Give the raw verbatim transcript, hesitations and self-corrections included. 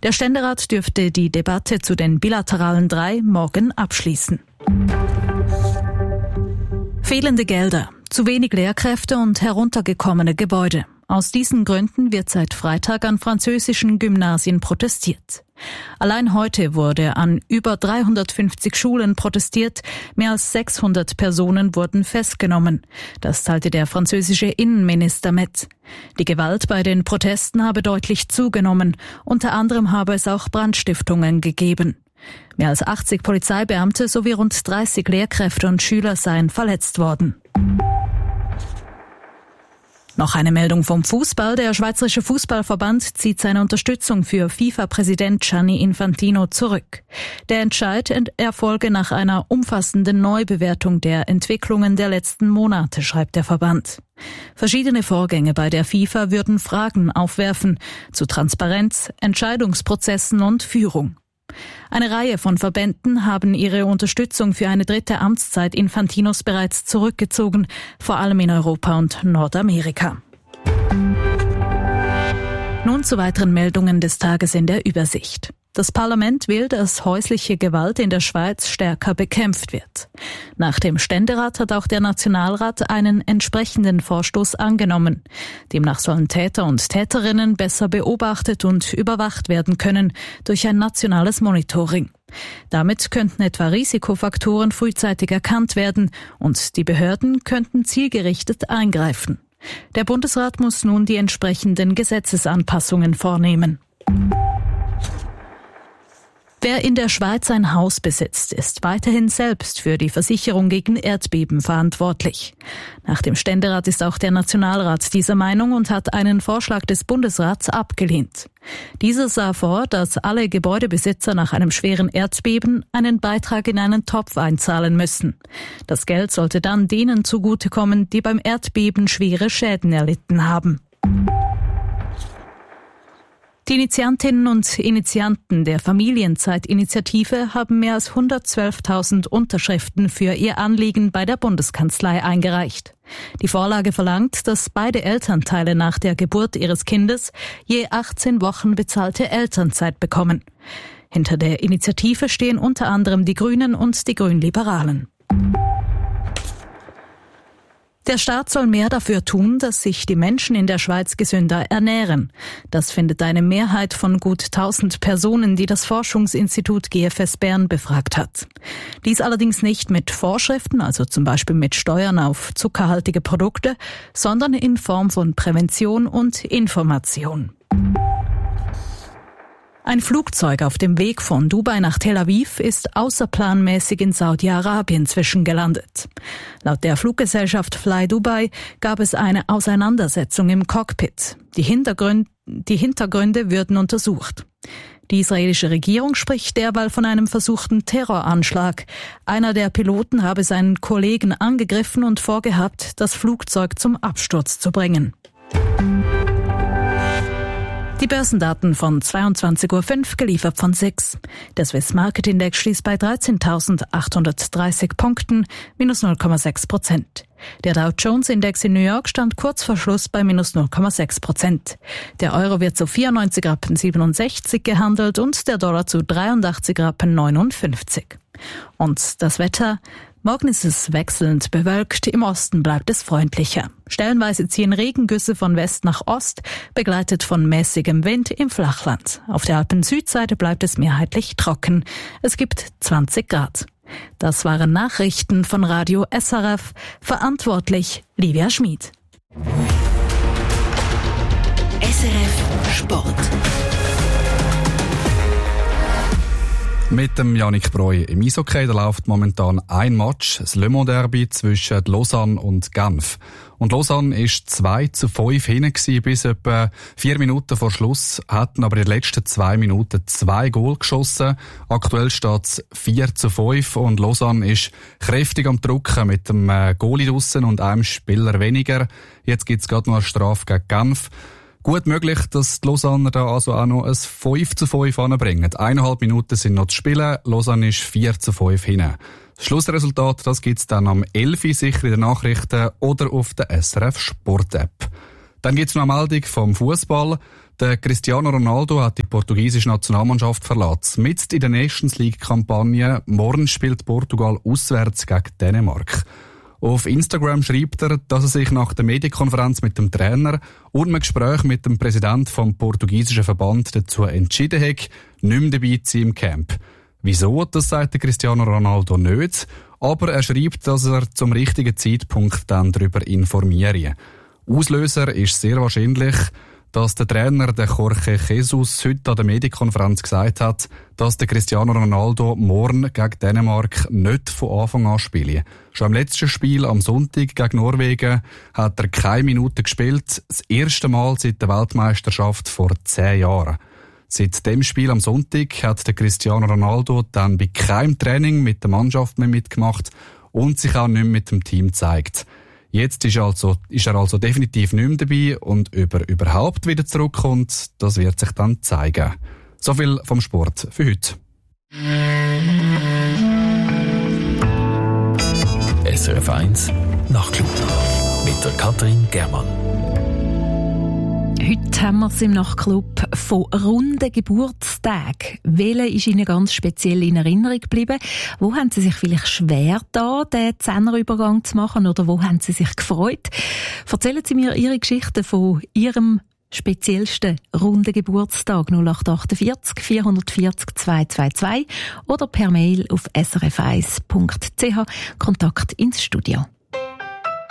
Der Ständerat dürfte die Debatte zu den bilateralen drei morgen abschließen. Fehlende Gelder, zu wenig Lehrkräfte und heruntergekommene Gebäude. Aus diesen Gründen wird seit Freitag an französischen Gymnasien protestiert. Allein heute wurde an über dreihundertfünfzig Schulen protestiert, mehr als sechshundert Personen wurden festgenommen. Das teilte der französische Innenminister mit. Die Gewalt bei den Protesten habe deutlich zugenommen, unter anderem habe es auch Brandstiftungen gegeben. Mehr als achtzig Polizeibeamte sowie rund dreißig Lehrkräfte und Schüler seien verletzt worden. Noch eine Meldung vom Fußball. Der Schweizerische Fußballverband zieht seine Unterstützung für FIFA-Präsident Gianni Infantino zurück. Der Entscheid erfolge nach einer umfassenden Neubewertung der Entwicklungen der letzten Monate, schreibt der Verband. Verschiedene Vorgänge bei der FIFA würden Fragen aufwerfen zu Transparenz, Entscheidungsprozessen und Führung. Eine Reihe von Verbänden haben ihre Unterstützung für eine dritte Amtszeit Infantinos bereits zurückgezogen, vor allem in Europa und Nordamerika. Nun zu weiteren Meldungen des Tages in der Übersicht. Das Parlament will, dass häusliche Gewalt in der Schweiz stärker bekämpft wird. Nach dem Ständerat hat auch der Nationalrat einen entsprechenden Vorstoß angenommen. Demnach sollen Täter und Täterinnen besser beobachtet und überwacht werden können durch ein nationales Monitoring. Damit könnten etwa Risikofaktoren frühzeitig erkannt werden und die Behörden könnten zielgerichtet eingreifen. Der Bundesrat muss nun die entsprechenden Gesetzesanpassungen vornehmen. Wer in der Schweiz ein Haus besitzt, ist weiterhin selbst für die Versicherung gegen Erdbeben verantwortlich. Nach dem Ständerat ist auch der Nationalrat dieser Meinung und hat einen Vorschlag des Bundesrats abgelehnt. Dieser sah vor, dass alle Gebäudebesitzer nach einem schweren Erdbeben einen Beitrag in einen Topf einzahlen müssen. Das Geld sollte dann denen zugutekommen, die beim Erdbeben schwere Schäden erlitten haben. Die Initiantinnen und Initianten der Familienzeit-Initiative haben mehr als hundertzwölftausend Unterschriften für ihr Anliegen bei der Bundeskanzlei eingereicht. Die Vorlage verlangt, dass beide Elternteile nach der Geburt ihres Kindes je achtzehn Wochen bezahlte Elternzeit bekommen. Hinter der Initiative stehen unter anderem die Grünen und die Grünliberalen. Der Staat soll mehr dafür tun, dass sich die Menschen in der Schweiz gesünder ernähren. Das findet eine Mehrheit von gut tausend Personen, die das Forschungsinstitut G F S Bern befragt hat. Dies allerdings nicht mit Vorschriften, also zum Beispiel mit Steuern auf zuckerhaltige Produkte, sondern in Form von Prävention und Information. Ein Flugzeug auf dem Weg von Dubai nach Tel Aviv ist außerplanmäßig in Saudi-Arabien zwischengelandet. Laut der Fluggesellschaft Fly Dubai gab es eine Auseinandersetzung im Cockpit. Die Hintergründe, die Hintergründe würden untersucht. Die israelische Regierung spricht derweil von einem versuchten Terroranschlag. Einer der Piloten habe seinen Kollegen angegriffen und vorgehabt, das Flugzeug zum Absturz zu bringen. Die Börsendaten von zweiundzwanzig Uhr fünf, geliefert von S I X. Der Swiss Market Index schließt bei dreizehntausendachthundertdreißig Punkten, minus null Komma sechs Prozent. Der Dow Jones Index in New York stand kurz vor Schluss bei minus null Komma sechs Prozent. Der Euro wird zu vierundneunzig Rappen siebenundsechzig gehandelt und der Dollar zu dreiundachtzig Rappen neunundfünfzig. Und das Wetter? Morgen ist es wechselnd bewölkt, im Osten bleibt es freundlicher. Stellenweise ziehen Regengüsse von West nach Ost, begleitet von mäßigem Wind im Flachland. Auf der Alpen-Südseite bleibt es mehrheitlich trocken. Es gibt zwanzig Grad. Das waren Nachrichten von Radio S R F, verantwortlich Livia Schmid. S R F Sport. Mit dem Yannick Breu im Eishockey, da läuft momentan ein Match, das Le Mans Derby zwischen Lausanne und Genf. Und Lausanne ist zwei zu fünf hinten gewesen, bis etwa vier Minuten vor Schluss, hatten aber in den letzten zwei Minuten zwei Goal geschossen. Aktuell steht es vier zu fünf und Lausanne ist kräftig am Drucken mit dem Goalie draussen und einem Spieler weniger. Jetzt gibt es gerade noch eine Strafe gegen Genf. Gut möglich, dass die Lausanner da also auch noch ein fünf zu fünf anbringen. Eineinhalb Minuten sind noch zu spielen. Lausanne ist vier zu fünf hinten. Das Schlussresultat, das gibt's dann am elf Uhr sicher in den Nachrichten oder auf der S R F Sport App. Dann gibt's noch eine Meldung vom Fußball. Der Cristiano Ronaldo hat die portugiesische Nationalmannschaft verlassen. Mitten in der Nations League-Kampagne. Morgen spielt Portugal auswärts gegen Dänemark. Auf Instagram schreibt er, dass er sich nach der Medienkonferenz mit dem Trainer und einem Gespräch mit dem Präsidenten vom portugiesischen Verband dazu entschieden hat, nicht mehr dabei zu sein im Camp. Wieso, das sagt der Cristiano Ronaldo nicht, aber er schreibt, dass er zum richtigen Zeitpunkt dann darüber informiere. Auslöser ist sehr wahrscheinlich, dass der Trainer, der Jorge Jesus, heute an der Medienkonferenz gesagt hat, dass der Cristiano Ronaldo morgen gegen Dänemark nicht von Anfang an spiele. Schon im letzten Spiel am Sonntag gegen Norwegen hat er keine Minute gespielt, das erste Mal seit der Weltmeisterschaft vor zehn Jahren. Seit dem Spiel am Sonntag hat der Cristiano Ronaldo dann bei keinem Training mit der Mannschaft mehr mitgemacht und sich auch nicht mehr mit dem Team gezeigt. Jetzt ist er, also, ist er also definitiv nicht mehr dabei und ob er überhaupt wieder zurückkommt, das wird sich dann zeigen. So viel vom Sport für heute. S R F eins Nachtclub mit der Katrin Germann. Heute haben wir es im Nachtclub von runden Geburtstagen. Welche ist Ihnen ganz speziell in Erinnerung geblieben? Wo haben Sie sich vielleicht schwer getan, den Zehnerübergang zu machen? Oder wo haben Sie sich gefreut? Erzählen Sie mir Ihre Geschichte von Ihrem speziellsten runden Geburtstag null acht achtundvierzig vierhundertvierzig zweihundertzweiundzwanzig oder per Mail auf s r f eins punkt c h. Kontakt ins Studio.